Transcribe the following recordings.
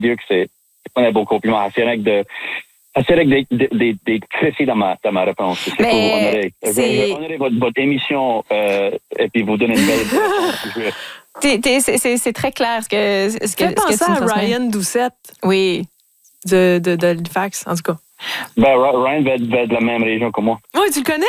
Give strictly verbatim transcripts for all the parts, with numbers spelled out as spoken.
dire que c'est, c'est pas un beau compliment. C'est rien que de, c'est rien que d'être, d'être, d'être précis dans ma, dans ma réponse. C'est Mais pour vous honorer. c'est... Je vais honorer votre, votre émission, euh, et puis vous donner une belle réponse. T'es, t'es, c'est, c'est, c'est très clair ce que, ce que, ce que Fais penser tu à nous transmets. Ryan Doucette. Oui. De, de, de Halifax, en tout cas. Ben, Ryan va être, va être de la même région que moi. Oui, tu le connais?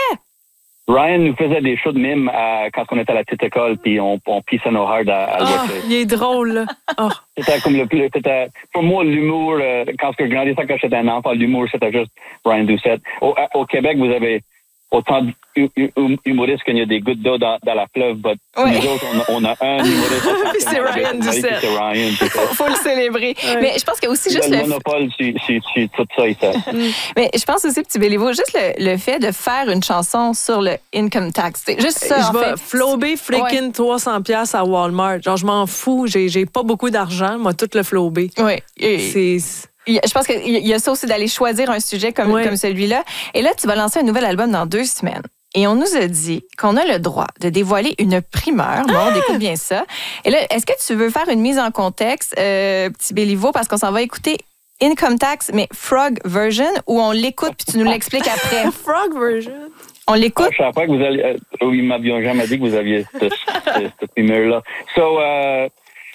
Ryan nous faisait des shows de mime à, quand on était à la petite école, puis on, on pissait nos hard à, à Oh, Westlake. il est drôle, là. Oh. C'était comme le plus... C'était, pour moi, l'humour, euh, quand je grandissais, quand j'étais un enfant, l'humour, c'était juste Ryan Doucette. Au, au Québec, vous avez autant d'humoristes qu'il y a des gouttes d'eau dans, dans la fleuve, mais ouais. nous autres, on, on a un humoriste. c'est Ryan Doucette. C'est Ryan, c'est ça. Faut, faut le célébrer. Ouais. Mais je pense que aussi juste le... le... monopole sur, sur, sur tout ça, ici. Mais je pense aussi, Petit Béliveau, juste le, le fait de faire une chanson sur le income tax. C'est juste ça, je en vais fait. flober freaking ouais. trois cents dollars à Walmart. Genre, je m'en fous. J'ai, j'ai pas beaucoup d'argent. Moi, tout le flober. Oui. C'est... Je pense qu'il y a ça aussi d'aller choisir un sujet comme, ouais. comme celui-là. Et là, tu vas lancer un nouvel album dans deux semaines. Et on nous a dit qu'on a le droit de dévoiler une primeur. Bon, on écoute bien ça. Et là, est-ce que tu veux faire une mise en contexte, euh, Petit Béliveau, parce qu'on s'en va écouter Income Tax, mais Frog version, ou on l'écoute puis tu nous l'expliques après? Frog version? On l'écoute? Ah, je savais pas que vous alliez... Euh, ils m'avaient jamais dit que vous aviez cette, cette, cette primeur-là. So, uh,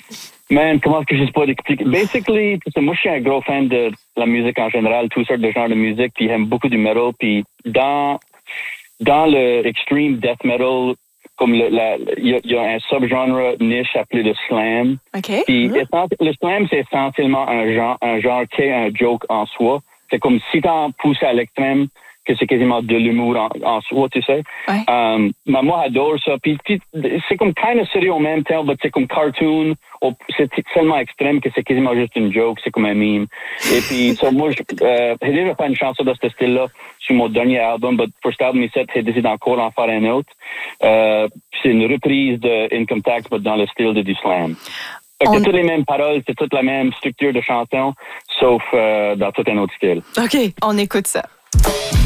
man, comment est-ce que je sais pas d'expliquer? Basically, moi, je suis un gros fan de la musique en général, toutes sortes de genres de musique, puis j'aime beaucoup du metal, puis dans... Dans le extreme death metal, comme il y, y a un subgenre niche appelé le slam. Okay. Puis mm-hmm. le slam, c'est essentiellement un genre, un genre qui est un joke en soi. C'est comme si t'en pousses à l'extrême, que c'est quasiment de l'humour en, en soi, tu sais. Ouais. Um, mais moi, j'adore ça. Puis c'est comme kind of sérieux au même temps, mais c'est comme cartoon. C'est tellement extrême que c'est quasiment juste une joke. C'est comme un meme. Et puis, so, moi, euh, j'ai déjà fait une chanson de ce style-là sur mon dernier album, mais pour cet album, j'ai décidé encore d'en faire un autre. Euh, c'est une reprise de Income Tax, mais dans le style de du slam. Fait que c'est toutes les mêmes paroles, c'est toute la même structure de chanson, sauf euh, dans tout un autre style. OK, on écoute ça.